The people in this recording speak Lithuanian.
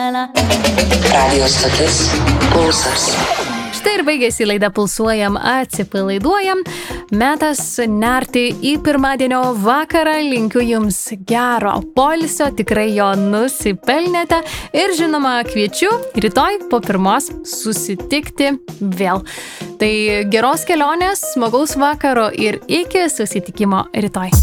Radio stotis Pulsas. Štai ir baigėsi laida Pulsuojam, atsipalaiduojam. Metas nerti į pirmadienio vakarą. Linkiu jums gero poilsio, tikrai jo nusipelnėte. Ir žinoma, kviečiu rytoj po 1 susitikti vėl. Tai geros kelionės, smagaus vakaro ir iki susitikimo rytoj.